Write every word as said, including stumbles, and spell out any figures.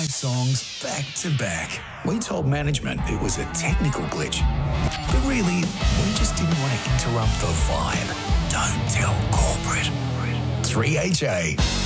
five songs back to back. We told management it was a technical glitch, but really, we just didn't want to interrupt the vibe. Don't tell corporate. three H A.